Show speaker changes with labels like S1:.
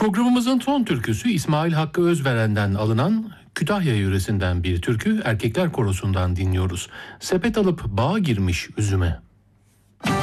S1: Programımızın son türküsü İsmail Hakkı Özveren'den alınan Kütahya yöresinden bir türkü, erkekler korosundan dinliyoruz. Sepet alıp bağa girmiş üzüme.